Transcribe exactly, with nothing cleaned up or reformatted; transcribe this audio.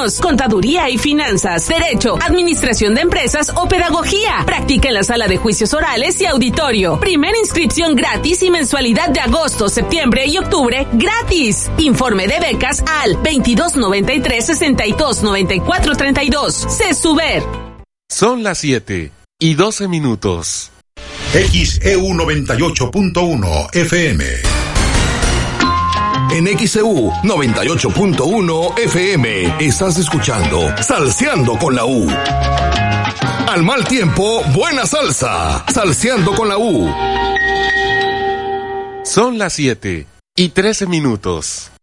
caminos, contaduría y finanzas, derecho, administración de empresas o pedagogía. Practica en la sala de juicios orales y auditorio. Primera inscripción gratis y mensualidad de agosto, septiembre y octubre gratis. Informe de becas al veintidós noventa y tres, sesenta y dos, noventa y cuatro, treinta y dos. CESUBER. Son las siete y doce minutos. X E U noventa y ocho punto uno F M. En X E U noventa y ocho punto uno F M estás escuchando Salseando con la U. Al mal tiempo, buena salsa. Salseando con la U. Son las siete y trece minutos.